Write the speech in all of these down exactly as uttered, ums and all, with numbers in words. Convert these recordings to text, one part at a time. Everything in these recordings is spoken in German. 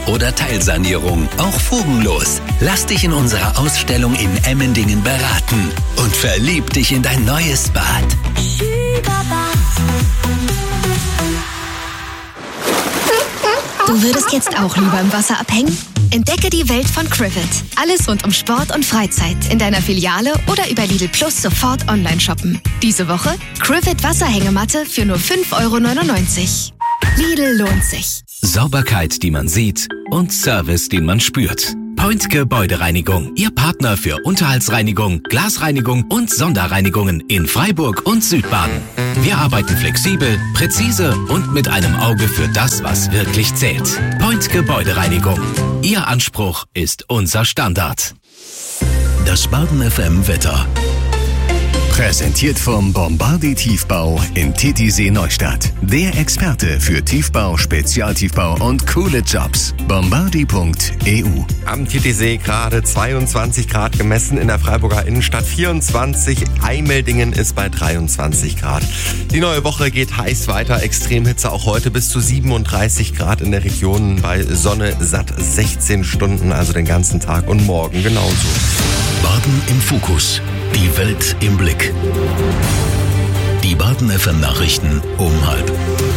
oder Teilsanierung, auch fugenlos. Lass dich in unserer Ausstellung in Emmendingen beraten und verlieb dich in dein neues Bad. Du würdest jetzt auch lieber im Wasser abhängen? Entdecke die Welt von Crivet. Alles rund um Sport und Freizeit in deiner Filiale oder über Lidl Plus sofort online shoppen. Diese Woche Crivet Wasserhängematte für nur fünf Euro neunundneunzig. Lidl lohnt sich. Sauberkeit, die man sieht und Service, den man spürt. Point Gebäudereinigung, Ihr Partner für Unterhaltsreinigung, Glasreinigung und Sonderreinigungen in Freiburg und Südbaden. Wir arbeiten flexibel, präzise und mit einem Auge für das, was wirklich zählt. Point Gebäudereinigung. Ihr Anspruch ist unser Standard. Das Baden F M Wetter. Präsentiert vom Bombardier Tiefbau in Titisee Neustadt. Der Experte für Tiefbau, Spezialtiefbau und coole Jobs. Bombardier punkt e u. Am Titisee gerade zweiundzwanzig Grad gemessen, in der Freiburger Innenstadt vierundzwanzig. Eimeldingen ist bei dreiundzwanzig Grad. Die neue Woche geht heiß weiter. Extremhitze auch heute bis zu siebenunddreißig Grad in der Region. Bei Sonne satt sechzehn Stunden, also den ganzen Tag und morgen genauso. Baden im Fokus. Die Welt im Blick. Die Baden F M Nachrichten um halb.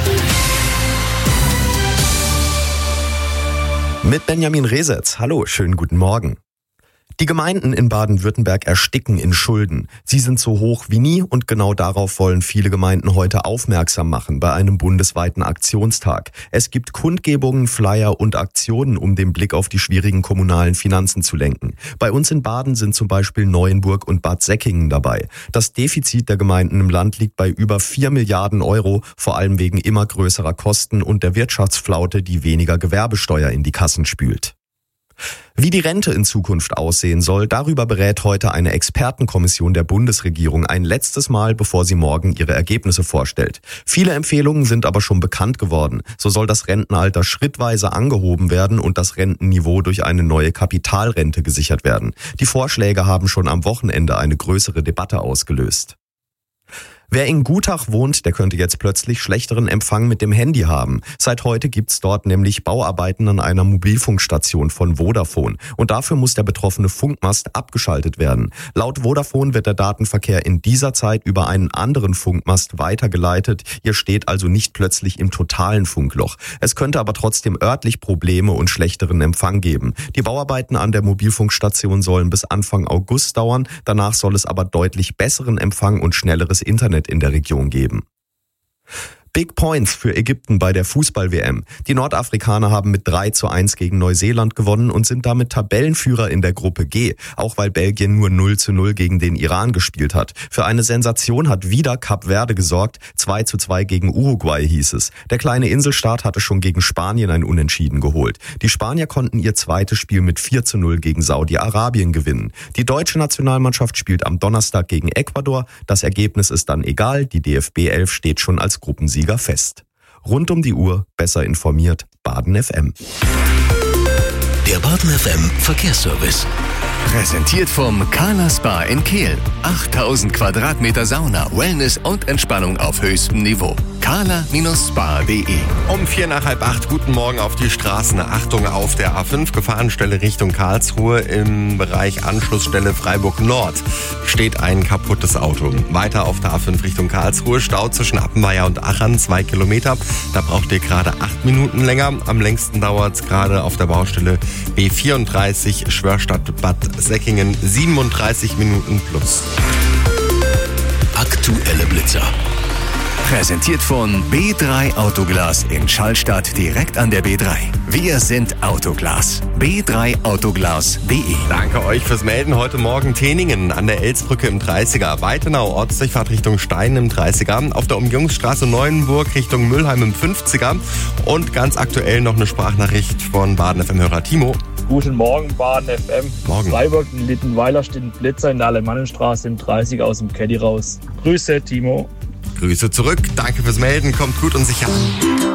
Mit Benjamin Resetz. Hallo, schönen guten Morgen. Die Gemeinden in Baden-Württemberg ersticken in Schulden. Sie sind so hoch wie nie und genau darauf wollen viele Gemeinden heute aufmerksam machen bei einem bundesweiten Aktionstag. Es gibt Kundgebungen, Flyer und Aktionen, um den Blick auf die schwierigen kommunalen Finanzen zu lenken. Bei uns in Baden sind zum Beispiel Neuenburg und Bad Säckingen dabei. Das Defizit der Gemeinden im Land liegt bei über vier Milliarden Euro, vor allem wegen immer größerer Kosten und der Wirtschaftsflaute, die weniger Gewerbesteuer in die Kassen spült. Wie die Rente in Zukunft aussehen soll, darüber berät heute eine Expertenkommission der Bundesregierung ein letztes Mal, bevor sie morgen ihre Ergebnisse vorstellt. Viele Empfehlungen sind aber schon bekannt geworden. So soll das Rentenalter schrittweise angehoben werden und das Rentenniveau durch eine neue Kapitalrente gesichert werden. Die Vorschläge haben schon am Wochenende eine größere Debatte ausgelöst. Wer in Gutach wohnt, der könnte jetzt plötzlich schlechteren Empfang mit dem Handy haben. Seit heute gibt's dort nämlich Bauarbeiten an einer Mobilfunkstation von Vodafone. Und dafür muss der betroffene Funkmast abgeschaltet werden. Laut Vodafone wird der Datenverkehr in dieser Zeit über einen anderen Funkmast weitergeleitet. Ihr steht also nicht plötzlich im totalen Funkloch. Es könnte aber trotzdem örtlich Probleme und schlechteren Empfang geben. Die Bauarbeiten an der Mobilfunkstation sollen bis Anfang August dauern. Danach soll es aber deutlich besseren Empfang und schnelleres Internet in der Region geben. Big Points für Ägypten bei der Fußball-W M. Die Nordafrikaner haben mit drei zu eins gegen Neuseeland gewonnen und sind damit Tabellenführer in der Gruppe G, auch weil Belgien nur null zu null gegen den Iran gespielt hat. Für eine Sensation hat wieder Kap Verde gesorgt, zwei zu zwei gegen Uruguay hieß es. Der kleine Inselstaat hatte schon gegen Spanien ein Unentschieden geholt. Die Spanier konnten ihr zweites Spiel mit vier zu null gegen Saudi-Arabien gewinnen. Die deutsche Nationalmannschaft spielt am Donnerstag gegen Ecuador. Das Ergebnis ist dann egal, die D F B elf steht schon als Gruppensieger fest. Rund um die Uhr, besser informiert, Baden F M. Der Baden F M Verkehrsservice. Präsentiert vom Carla Spa in Kehl. achttausend Quadratmeter Sauna, Wellness und Entspannung auf höchstem Niveau. carla Spa punkt de. Um vier nach halb acht, guten Morgen auf die Straßen. Achtung auf der A fünf, Gefahrenstelle Richtung Karlsruhe. Im Bereich Anschlussstelle Freiburg Nord steht ein kaputtes Auto. Weiter auf der A fünf Richtung Karlsruhe, Stau zwischen Appenweier und Achern, zwei Kilometer. Da braucht ihr gerade acht Minuten länger. Am längsten dauert es gerade auf der Baustelle B vierunddreißig, Schwörstadt-Bad Säckingen, siebenunddreißig Minuten plus. Aktuelle Blitzer. Präsentiert von B drei Autoglas in Schallstadt direkt an der B drei. Wir sind Autoglas. B drei Autoglas punkt de. Danke euch fürs Melden. Heute Morgen Teningen an der Elsbrücke im dreißiger, Weitenau Ortsdurchfahrt Richtung Stein im dreißiger, auf der Umgehungsstraße Neuenburg Richtung Müllheim im fünfziger und ganz aktuell noch eine Sprachnachricht von Baden F M-Hörer Timo. Guten Morgen, Baden F M. Morgen. Freiburg in Littenweiler steht ein Blitzer in der Alemannenstraße im dreißiger aus dem Caddy raus. Grüße, Timo. Grüße zurück. Danke fürs Melden. Kommt gut und sicher an.